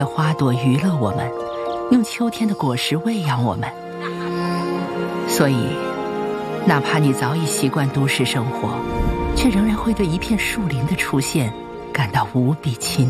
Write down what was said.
花朵娱乐我们，用秋天的果实喂养我们。所以，哪怕你早已习惯都市生活，却仍然会对一片树林的出现感到无比亲